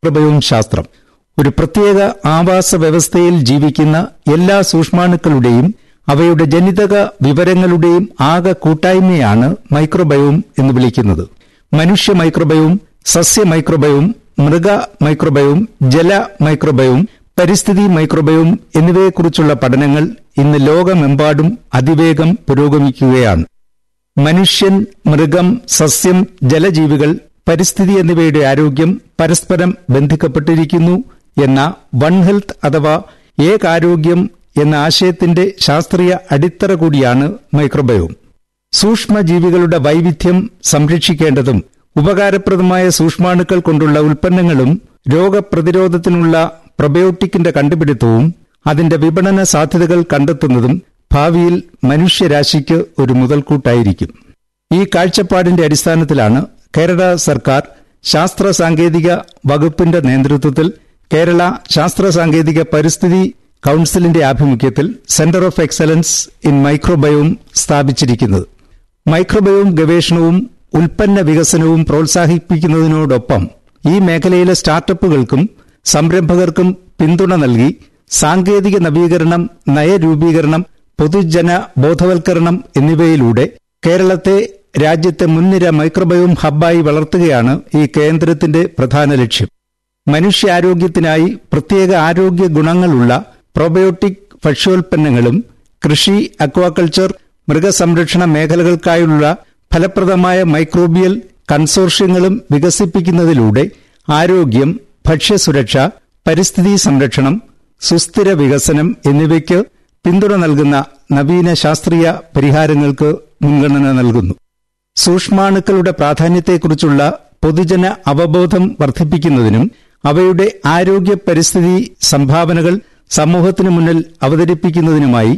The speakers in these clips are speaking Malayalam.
മൈക്രോബയോം ശാസ്ത്രം. ഒരു പ്രത്യേക ആവാസ വ്യവസ്ഥയിൽ ജീവിക്കുന്ന എല്ലാ സൂക്ഷ്മാണുക്കളുടെയും അവയുടെ ജനിതക വിവരങ്ങളുടെയും ആകെ കൂട്ടായ്മയാണ് മൈക്രോബയോം എന്ന് വിളിക്കുന്നത്. മനുഷ്യ മൈക്രോബയോം, സസ്യ മൈക്രോബയോം, മൃഗ മൈക്രോബയോം, ജല മൈക്രോബയോം, പരിസ്ഥിതി മൈക്രോബയോം എന്നിവയെക്കുറിച്ചുള്ള പഠനങ്ങൾ ഇന്ന് ലോകമെമ്പാടും അതിവേഗം പുരോഗമിക്കുകയാണ്. മനുഷ്യൻ, മൃഗം, സസ്യം, ജലജീവികൾ, പരിസ്ഥിതി എന്നിവയുടെ ആരോഗ്യം പരസ്പരം ബന്ധിക്കപ്പെട്ടിരിക്കുന്നു എന്ന വൺ ഹെൽത്ത് അഥവാ ഏകാരോഗ്യം എന്ന ആശയത്തിന്റെ ശാസ്ത്രീയ അടിത്തറ കൂടിയാണ് മൈക്രോബയോം. സൂക്ഷ്മജീവികളുടെ വൈവിധ്യം സംരക്ഷിക്കേണ്ടതും ഉപകാരപ്രദമായ സൂക്ഷ്മാണുക്കൾ കൊണ്ടുള്ള ഉൽപ്പന്നങ്ങളും രോഗപ്രതിരോധത്തിനുള്ള പ്രൊബയോട്ടിക്കിന്റെ കണ്ടുപിടുത്തവും അതിന്റെ വിപണന സാധ്യതകൾ കണ്ടെത്തുന്നതും ഭാവിയിൽ മനുഷ്യരാശിക്ക് ഒരു മുതൽക്കൂട്ടായിരിക്കും. ഈ കാഴ്ചപ്പാടിന്റെ അടിസ്ഥാനത്തിലാണ് കേരള സർക്കാർ ശാസ്ത്ര സാങ്കേതിക വകുപ്പിന്റെ നേതൃത്വത്തിൽ കേരള ശാസ്ത്ര സാങ്കേതിക പരിസ്ഥിതി കൌൺസിലിന്റെ ആഭിമുഖ്യത്തിൽ centre of excellence in microbiome സ്ഥാപിച്ചിരിക്കുന്നത്. മൈക്രോബയോം ഗവേഷണവും ഉൽപ്പന്ന വികസനവും പ്രോത്സാഹിപ്പിക്കുന്നതിനോടൊപ്പം ഈ മേഖലയിലെ സ്റ്റാർട്ടപ്പുകൾക്കും സംരംഭകർക്കും പിന്തുണ നൽകി സാങ്കേതിക നവീകരണം, നയരൂപീകരണം, പൊതുജന ബോധവൽക്കരണം എന്നിവയിലൂടെ കേരളത്തെ രാജ്യത്തെ മുൻനിര മൈക്രോബയോം ഹബ്ബായി വളർത്തുകയാണ് ഈ കേന്ദ്രത്തിന്റെ പ്രധാന ലക്ഷ്യം. മനുഷ്യാരോഗ്യത്തിനായി പ്രത്യേക ആരോഗ്യ ഗുണങ്ങളുള്ള പ്രോബയോട്ടിക് ഭക്ഷ്യോൽപ്പന്നങ്ങളും കൃഷി, അക്വാകൾച്ചർ, മൃഗസംരക്ഷണ മേഖലകൾക്കായുള്ള ഫലപ്രദമായ മൈക്രോബിയൽ കൺസോർഷ്യങ്ങളും വികസിപ്പിക്കുന്നതിലൂടെ ആരോഗ്യം, ഭക്ഷ്യസുരക്ഷ, പരിസ്ഥിതി സംരക്ഷണം, സുസ്ഥിര വികസനം എന്നിവയ്ക്ക് പിന്തുണ നൽകുന്ന നവീന ശാസ്ത്രീയ പരിഹാരങ്ങൾക്ക് മുൻഗണന നൽകുന്നു. സൂക്ഷ്മാണുക്കളുടെ പ്രാധാന്യത്തെക്കുറിച്ചുള്ള പൊതുജന അവബോധം വർദ്ധിപ്പിക്കുന്നതിനും അവയുടെ ആരോഗ്യ പരിസ്ഥിതി സംഭാവനകൾ സമൂഹത്തിനു മുന്നിൽ അവതരിപ്പിക്കുന്നതിനുമായി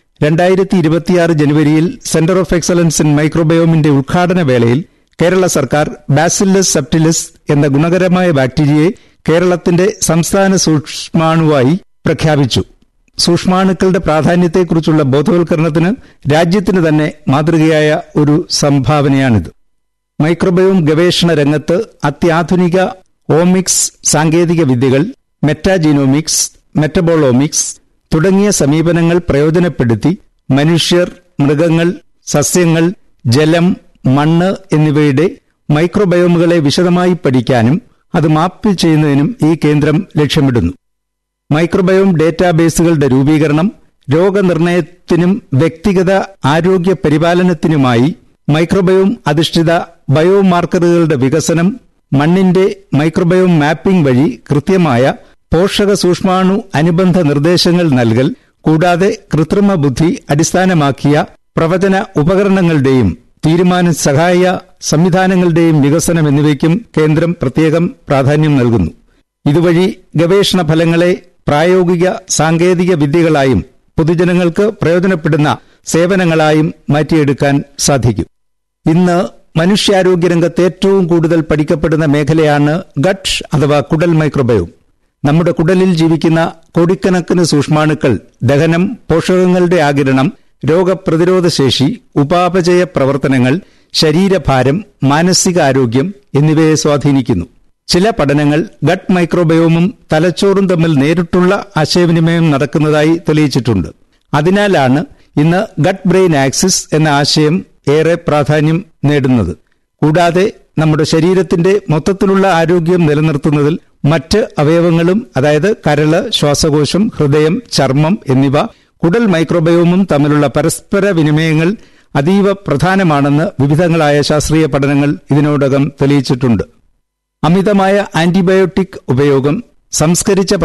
2026 ജനുവരിയിൽ സെന്റർ ഓഫ് എക്സലൻസ് ഇൻ മൈക്രോബയോമിന്റെ ഉദ്ഘാടന വേളയിൽ കേരള സർക്കാർ ബാസില്ലസ് സബ്റ്റിലിസ് എന്ന ഗുണകരമായ ബാക്ടീരിയയെ കേരളത്തിന്റെ സംസ്ഥാന സൂക്ഷ്മാണുവായി പ്രഖ്യാപിച്ചു. സൂക്ഷ്മാണുക്കളുടെ പ്രാധാന്യത്തെക്കുറിച്ചുള്ള ബോധവൽക്കരണത്തിന് രാജ്യത്തിന് തന്നെ മാതൃകയായ ഒരു സംഭാവനയാണിത്. മൈക്രോബയോം ഗവേഷണ രംഗത്ത് അത്യാധുനിക ഓമിക്സ് സാങ്കേതിക വിദ്യകൾ, മെറ്റാജീനോമിക്സ്, മെറ്റബോളോമിക്സ് തുടങ്ങിയ സമീപനങ്ങൾ പ്രയോജനപ്പെടുത്തി മനുഷ്യർ, മൃഗങ്ങൾ, സസ്യങ്ങൾ, ജലം, മണ്ണ് എന്നിവയുടെ മൈക്രോബയോമുകളെ വിശദമായി പഠിക്കാനും അത് മാപ്പ് ചെയ്യുന്നതിനും ഈ കേന്ദ്രം ലക്ഷ്യമിടുന്നു. മൈക്രോബയോം ഡേറ്റാബേസുകളുടെ രൂപീകരണം, രോഗനിർണയത്തിനും വ്യക്തിഗത ആരോഗ്യ പരിപാലനത്തിനുമായി മൈക്രോബയോം അധിഷ്ഠിത ബയോമാർക്കറുകളുടെ വികസനം, മണ്ണിന്റെ മൈക്രോബയോം മാപ്പിംഗ് വഴി കൃത്യമായ പോഷക സൂക്ഷ്മാണു അനുബന്ധ നിർദ്ദേശങ്ങൾ നൽകൽ, കൂടാതെ കൃത്രിമ ബുദ്ധി അടിസ്ഥാനമാക്കിയ പ്രവചന ഉപകരണങ്ങളുടെയും തീരുമാന സഹായ സംവിധാനങ്ങളുടെയും വികസനം എന്നിവയ്ക്കും കേന്ദ്രം പ്രത്യേകം പ്രാധാന്യം നൽകുന്നു. ഇതുവഴി ഗവേഷണ ഫലങ്ങളെ പ്രായോഗിക സാങ്കേതിക വിദ്യകളായും പൊതുജനങ്ങൾക്ക് പ്രയോജനപ്പെടുന്ന സേവനങ്ങളായും മാറ്റിയെടുക്കാൻ സാധിക്കും. ഇന്ന് മനുഷ്യാരോഗ്യരംഗത്ത് ഏറ്റവും കൂടുതൽ പഠിക്കപ്പെടുന്ന മേഖലയാണ് ഗട്ട് അഥവാ കുടൽ മൈക്രോബയോം. നമ്മുടെ കുടലിൽ ജീവിക്കുന്ന കോടിക്കണക്കിന് സൂക്ഷ്മാണുക്കൾ ദഹനം, പോഷകങ്ങളുടെ ആഗിരണം, രോഗപ്രതിരോധ ശേഷി, ഉപാപചയ പ്രവർത്തനങ്ങൾ, ശരീരഭാരം, മാനസികാരോഗ്യം എന്നിവയെ സ്വാധീനിക്കുന്നു. ചില പഠനങ്ങൾ ഗട്ട് മൈക്രോബയോമും തലച്ചോറും തമ്മിൽ നേരിട്ടുള്ള ആശയവിനിമയം നടക്കുന്നതായി തെളിയിച്ചിട്ടുണ്ട്. അതിനാലാണ് ഇന്ന് ഗട്ട് ബ്രെയിൻ ആക്സിസ് എന്ന ആശയം ഏറെ പ്രാധാന്യം നേടുന്നത്. കൂടാതെ നമ്മുടെ ശരീരത്തിന്റെ മൊത്തത്തിലുള്ള ആരോഗ്യം നിലനിർത്തുന്നതിൽ മറ്റ് അവയവങ്ങളും, അതായത് കരള്, ശ്വാസകോശം, ഹൃദയം, ചർമ്മം എന്നിവ കുടൽ മൈക്രോബയോമും തമ്മിലുള്ള പരസ്പര വിനിമയങ്ങൾ അതീവ പ്രധാനമാണെന്ന് വിവിധങ്ങളായ ശാസ്ത്രീയ പഠനങ്ങൾ ഇതിനോടകം തെളിയിച്ചിട്ടുണ്ട്. അമിതമായ ആന്റിബയോട്ടിക് ഉപയോഗം, സംസ്കരിച്ച